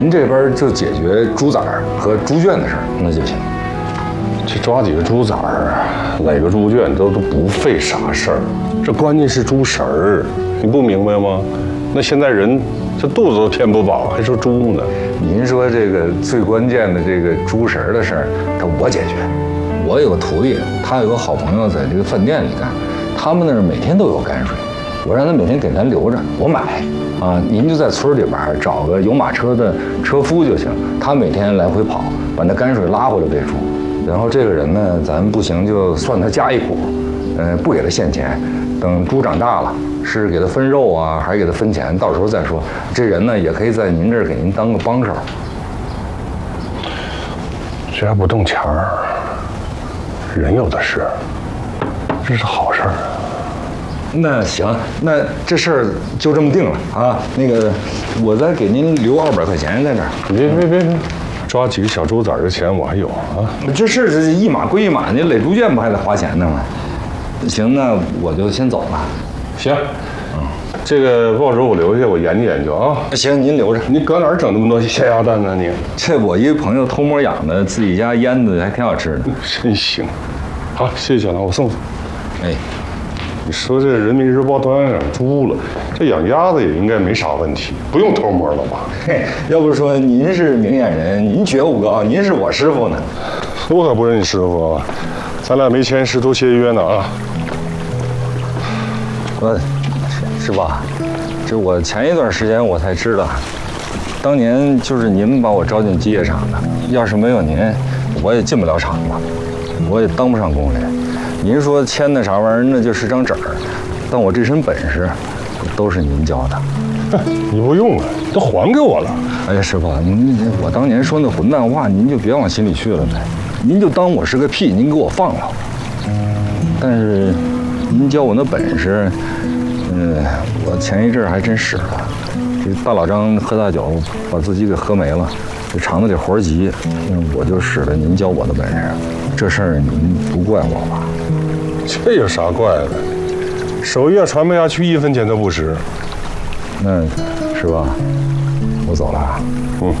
您这边就解决猪崽儿和猪圈的事儿，那就行。 这抓几个猪崽儿，垒个猪圈都不费啥事儿，这关键是猪食儿，你不明白吗？那现在人这肚子都填不饱，还说猪呢？ 您说这个最关键的这个猪食儿的事儿，这我解决。我有个徒弟，他有个好朋友在这个饭店里干，他们那儿每天都有泔水，我让他每天给咱留着，我买。啊，您就在村里边找个有马车的车夫就行，他每天来回跑，把那泔水拉回来喂猪。然后这个人呢，咱不行就算他加一股，不给他现钱，等猪长大了，是给他分肉啊，还是给他分钱，到时候再说。这人呢，也可以在您这儿给您当个帮手。 这还不动钱儿，人有的是，这是好事儿啊。 那行，那这事儿就这么定了啊。那个，我再给您留200块钱在这儿。 别，抓几个小猪崽儿的钱我还有啊。 这事儿是一码归一码，你垒猪圈不还得花钱呢吗？行，那我就先走了。 行，这个报纸我留下，我研究研究啊。 行，您留着。 你搁哪儿整那么多咸鸭蛋呢？你这我一个朋友偷摸养的，自己家腌的，还挺好吃的。 真行。好，谢谢小兰，我送送。 哎。 你说这《人民日报》都养猪了，这养鸭子也应该没啥问题，不用偷摸了吧？ 嘿，要不是说您是明眼人，您觉悟高，您是我师傅呢。 我可不是你师傅啊，咱俩没签师徒协约呢啊。 师傅，这我前一段时间我才知道，当年就是您把我招进机械厂的，要是没有您，我也进不了厂了，我也当不上工人。您说签那啥玩意儿，那就是张纸儿，但我这身本事都是您教的。 你不用了，都还给我了。 哎呀，师傅，我当年说那混蛋话，您就别往心里去了呗，您就当我是个屁，您给我放了。但是您教我那本事，我前一阵还真使了。这大老张喝大酒，把自己给喝没了，这厂子里活急，我就使了您教我的本事。这事儿您不怪我吧？ 这有啥怪的？手艺要传不下去，1分钱都不值。 那，师傅，我走了。